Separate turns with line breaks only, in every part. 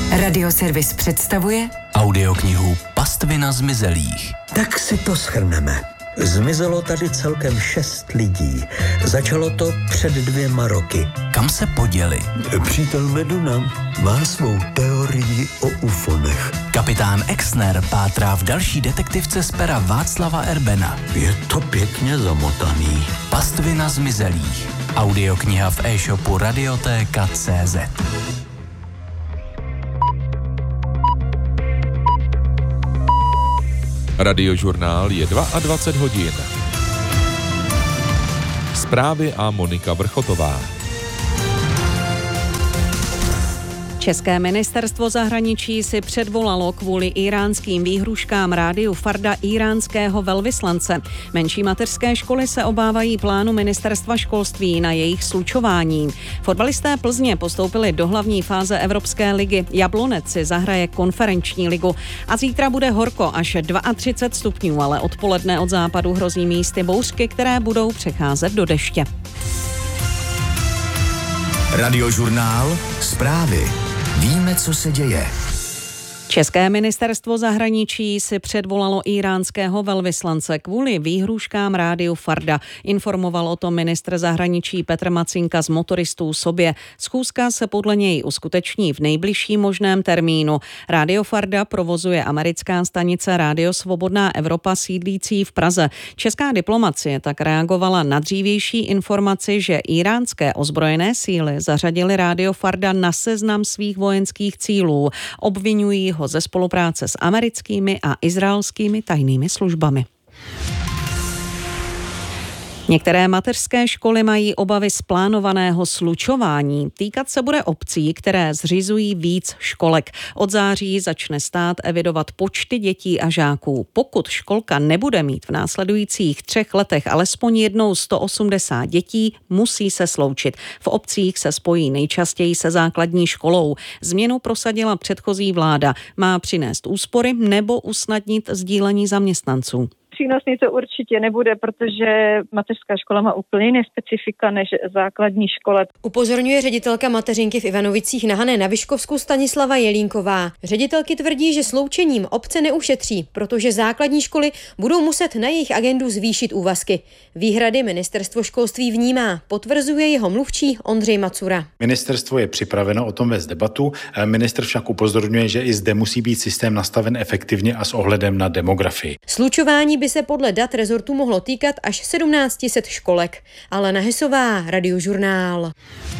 Radioservis představuje
audioknihu Pastvina zmizelých.
Tak si to shrneme. Zmizelo tady celkem 6 lidí. Začalo to před 2 roky.
Kam se poděli?
Přítel Meduna má svou teorii o ufonech.
Kapitán Exner pátrá v další detektivce z pera Václava Erbena.
Je to pěkně zamotaný.
Pastvina zmizelých. Audiokniha v e-shopu Radioteka.cz.
Radiožurnál je 22 hodin. Zprávy a Monika Vrchotová.
České ministerstvo zahraničí si předvolalo kvůli íránským výhruškám rádiu Farda íránského velvyslance. Menší mateřské školy se obávají plánu ministerstva školství na jejich slučování. Fotbalisté Plzně postoupili do hlavní fáze Evropské ligy. Jablonec si zahraje konferenční ligu. A zítra bude horko až 32 stupňů, ale odpoledne od západu hrozí místy bouřky, které budou přecházet do deště.
Radiožurnál Zprávy. Víme, co se děje.
České ministerstvo zahraničí si předvolalo íránského velvyslance kvůli výhruškám rádiu Farda. Informoval o tom ministr zahraničí Petr Macinka z Motoristů Sobě. Schůzka se podle něj uskuteční v nejbližším možném termínu. Rádio Farda provozuje americká stanice Rádio Svobodná Evropa sídlící v Praze. Česká diplomacie tak reagovala na dřívější informaci, že íránské ozbrojené síly zařadily rádio Farda na seznam svých vojenských cílů. Obviňují ho ze spolupráce s americkými a izraelskými tajnými službami. Některé mateřské školy mají obavy z plánovaného slučování. Týkat se bude obcí, které zřizují víc školek. Od září začne stát evidovat počty dětí a žáků. Pokud školka nebude mít v následujících 3 letech alespoň jednou 180 dětí, musí se sloučit. V obcích se spojí nejčastěji se základní školou. Změnu prosadila předchozí vláda. Má přinést úspory nebo usnadnit sdílení zaměstnanců.
Přínosný to určitě nebude, protože mateřská škola má úplně jiné specifika než základní škola.
Upozorňuje ředitelka mateřinky v Ivanovicích na Hané na Vyškovsku Stanislava Jelínková. Ředitelky tvrdí, že sloučením obce neušetří, protože základní školy budou muset na jejich agendu zvýšit úvazky. Výhrady ministerstvo školství vnímá, potvrzuje jeho mluvčí Ondřej Macura.
Ministerstvo je připraveno o tom vést debatu, ministr však upozorňuje, že i zde musí být systém nastaven efektivně a s ohledem na demografii.
Slučování by se podle dat rezortu mohlo týkat až 1700 školek. Alena Hesová, Radiožurnál.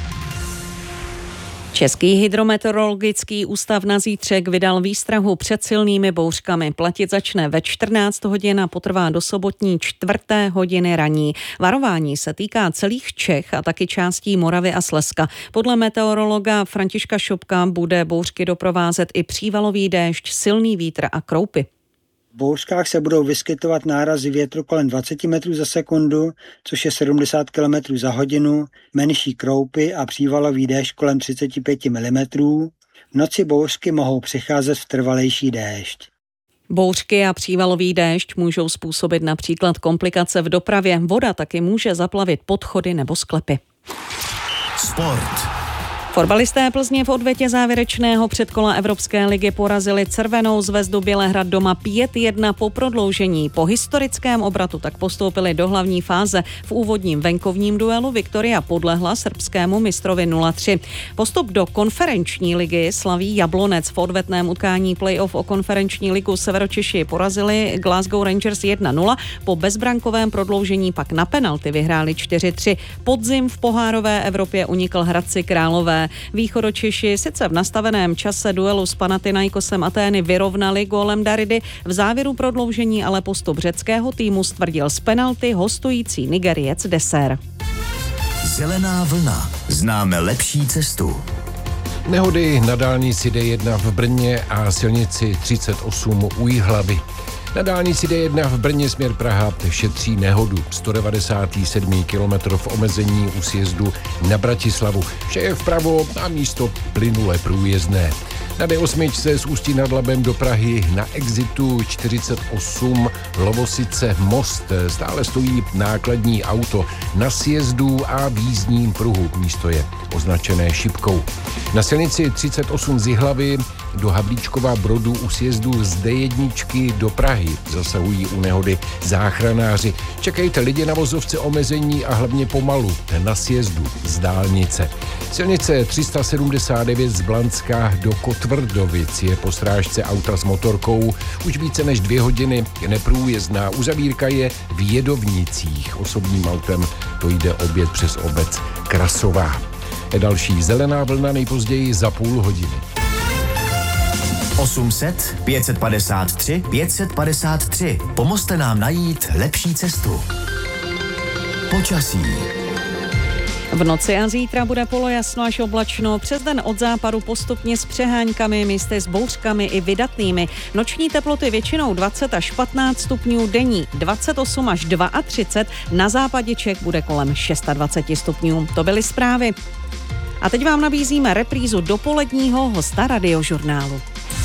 Český hydrometeorologický ústav na zítřek vydal výstrahu před silnými bouřkami. Platit začne ve 14 hodin a potrvá do sobotní 4. hodiny raní. Varování se týká celých Čech a taky částí Moravy a Slezska. Podle meteorologa Františka Šopka bude bouřky doprovázet i přívalový déšť, silný vítr a kroupy.
V bouřkách se budou vyskytovat nárazy větru kolem 20 metrů za sekundu, což je 70 km za hodinu, menší kroupy a přívalový déšť kolem 35 mm. V noci bouřky mohou přecházet v trvalejší déšť.
Bouřky a přívalový déšť můžou způsobit například komplikace v dopravě. Voda taky může zaplavit podchody nebo sklepy.
Sport.
Fotbalisté Plzně v odvětě závěrečného předkola Evropské ligy porazili Crvenou zvezdu Bělehrad doma 5-1 po prodloužení. Po historickém obratu tak postoupili do hlavní fáze. V úvodním venkovním duelu Viktoria podlehla srbskému mistrovi 0-3. Postup do konferenční ligy slaví Jablonec. V odvetném utkání playoff o konferenční ligu Severočeši porazili Glasgow Rangers 1-0. Po bezbrankovém prodloužení pak na penalty vyhráli 4-3. Podzim v pohárové Evropě unikl Hradci Králové. Východočeši sice v nastaveném čase duelu s Panathinaikosem Atény vyrovnali gólem Daridy, v závěru prodloužení ale postup řeckého týmu stvrdil z penalty hostující Nigeriec Deser.
Zelená vlna. Známe lepší cestu.
Nehody na dálnici D1 v Brně a silnici 38 u Jihlavy. Na dálnici D1 v Brně směr Praha šetří nehodu. 197 km v omezení u sjezdu na Bratislavu. Vše je vpravo a místo plynule průjezdné. Na D8 z Ústí nad Labem do Prahy na exitu 48 Lovosice Most stále stojí nákladní auto na sjezdu a v jízdním pruhu. Místo je označené šipkou. Na silnici 38 z Jihlavy do Havlíčkova Brodu u sjezdu z D1 do Prahy zasahují u nehody záchranáři. Čekejte lidi na vozovce omezení a hlavně pomalu na sjezdu z dálnice. Silnice 379 z Blanska do Kotvrdovic je po srážce auta s motorkou už více než 2 hodiny neprůjezdná. Uzavírka je v Jedovnicích. Osobním autem to jde obět přes obec Krasová. Další Zelená vlna nejpozději za půl hodiny.
800 553 553. Pomozte nám najít lepší cestu. Počasí.
V noci a zítra bude polojasno až oblačno, přes den od západu postupně s přehánkami, místy s bouřkami i vydatnými. Noční teploty většinou 20 až 15 stupňů, denní 28 až 32, na západě Čech bude kolem 26 stupňů. To byly zprávy. A teď vám nabízíme reprízu dopoledního hosta Radiožurnálu.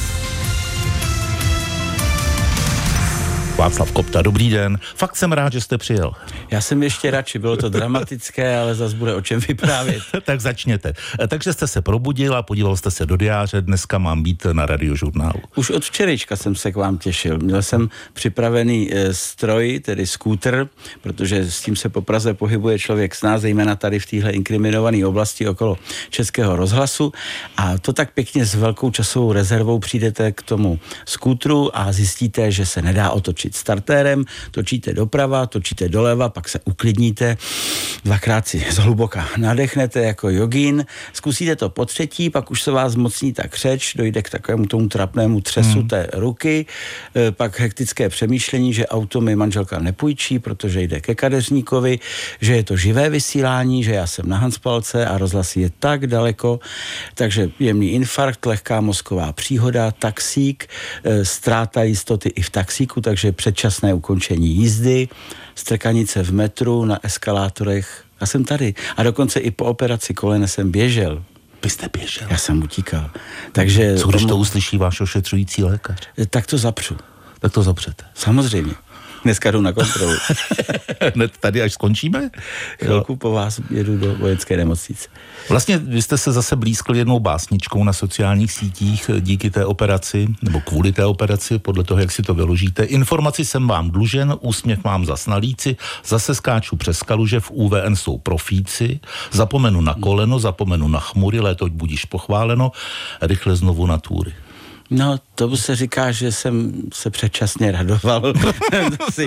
Václav Kopta, dobrý den. Fakt jsem rád, že jste přijel.
Já jsem ještě radši, bylo to dramatické, ale zas bude o čem vyprávět.
Tak začněte. Takže jste se probudil a podíval jste se do diáře, dneska mám být na Radiožurnálu.
Už od včerejška jsem se k vám těšil. Měl jsem připravený stroj, tedy skútr, protože s tím se po Praze pohybuje člověk s nás, zejména tady v téhle inkriminované oblasti okolo Českého rozhlasu. A to tak pěkně s velkou časovou rezervou přijdete k tomu skútru a zjistíte, že se nedá otočit startérem, točíte doprava, točíte doleva, pak se uklidníte, 2krát si zhluboka nadechnete jako jogín, zkusíte to po třetí, pak už se vás zmocní ta křeč, dojde k takovému tomu trapnému třesu té ruky, pak hektické přemýšlení, že auto mi manželka nepůjčí, protože jde ke kadeřníkovi, že je to živé vysílání, že já jsem na Hanspalce a rozhlas je tak daleko, takže jemný infarkt, lehká mozková příhoda, taxík, ztráta jistoty i v taxíku, takže předčasné ukončení jízdy, strkanice v metru, na eskalátorech. Já jsem tady. A dokonce i po operaci kolene jsem běžel.
Vy jste běžel?
Já jsem utíkal. Takže
co když to uslyší váš ošetřující lékař?
Tak to zapřu.
Tak to zapřete.
Samozřejmě. Dneska jdu na kontrolu.
Hned tady, až skončíme?
Chvilku po vás jedu do vojenské nemocnice.
Vlastně vy jste se zase blízkl jednou básničkou na sociálních sítích díky té operaci, nebo kvůli té operaci, podle toho, jak si to vyložíte. Informaci jsem vám dlužen, úsměv mám zas na líci, zase skáču přes Kaluže, v UVN jsou profíci, zapomenu na koleno, zapomenu na chmury, léto budíš pochváleno, rychle znovu na túry.
No, to se říká, že jsem se předčasně radoval. Asi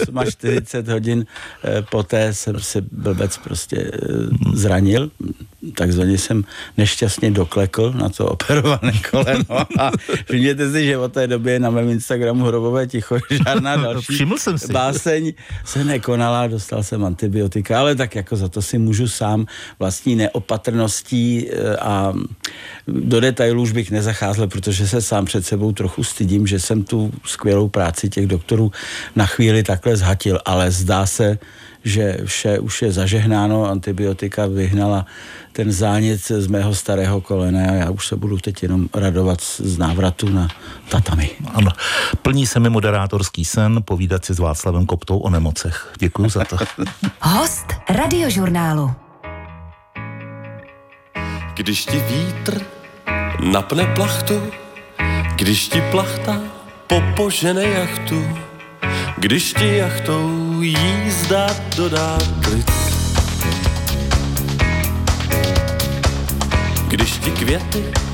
48 hodin poté jsem se blbec prostě zranil. Takzvaně jsem nešťastně doklekl na to operované koleno. A všimněte si, že od té doby na mém Instagramu hrobové ticho, žádná další báseň se nekonala, dostal jsem antibiotika, ale tak jako za to si můžu sám vlastní neopatrností a do detailů už bych nezacházel, protože se sám před sebou trochu stydím, že jsem tu skvělou práci těch doktorů na chvíli takhle zhatil, ale zdá se, že vše už je zažehnáno, antibiotika vyhnala ten zánět z mého starého kolena a já už se budu teď jenom radovat z návratu na tatami.
Ano, plní se mi moderátorský sen povídat si s Václavem Koptou o nemocech. Děkuju za to.
Host Radiožurnálu.
Když ti vítr napne plachtu, když ti plachta popožene jachtu, když ti jachtou jízda dodá klid. Když ti květy